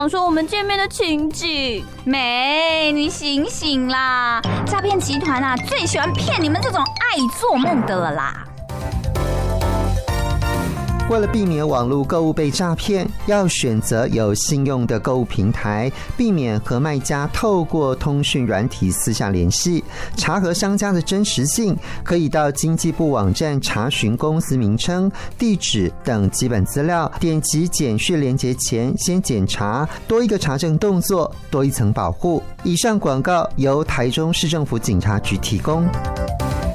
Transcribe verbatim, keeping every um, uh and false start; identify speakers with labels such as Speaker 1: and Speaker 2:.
Speaker 1: 说我们见面的情景。
Speaker 2: 妹，你醒醒啦！诈骗集团啊，最喜欢骗你们这种爱做梦的了啦。
Speaker 3: 为了避免网络购物被诈骗，要选择有信用的购物平台，避免和卖家透过通讯软体私下联系。查核商家的真实性，可以到经济部网站查询公司名称、地址等基本资料。点击简讯连结前，先检查，多一个查证动作，多一层保护。以上广告由台中市政府警察局提供。